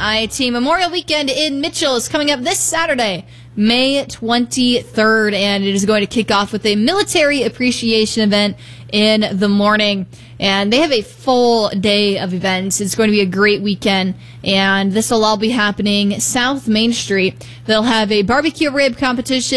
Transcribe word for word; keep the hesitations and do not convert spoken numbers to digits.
I T Memorial Weekend in Mitchell is coming up this Saturday, May twenty-third, and it is going to kick off with a military appreciation event in the morning. And they have a full day of events. It's going to be a great weekend, and this will all be happening South Main Street. They'll have a barbecue rib competition.